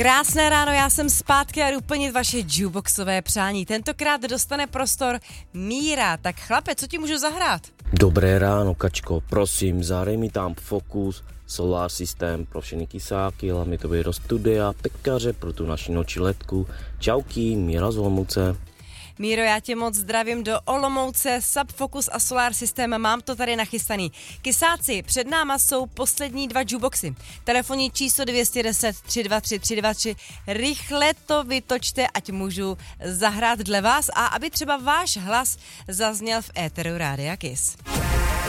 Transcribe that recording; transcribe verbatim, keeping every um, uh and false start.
Krásné ráno, já jsem zpátky a jdu plnit vaše jukeboxové přání. Tentokrát dostane prostor Míra. Tak chlape, co ti můžu zahrát? Dobré ráno, Kačko, prosím, zahraj mi tam Focus, Solar System pro všechny kysáky, hlavně to bude do studia, pekaře pro tu naši nočiletku. Čauky, Míra z Olomouce. Míro, já tě moc zdravím do Olomouce, Sub Focus a Solar System, mám to tady nachystaný. Kysáci, před náma jsou poslední dva jukeboxy. Telefonní číslo dvě deset tři dva tři tři dva tři, rychle to vytočte, ať můžu zahrát dle vás a aby třeba váš hlas zazněl v éteru Rádia Kiss.